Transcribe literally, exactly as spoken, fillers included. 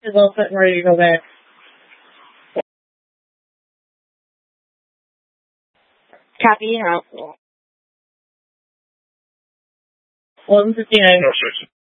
is all set and ready to go back. Copy, out. eleven fifty-nine. Oh, six.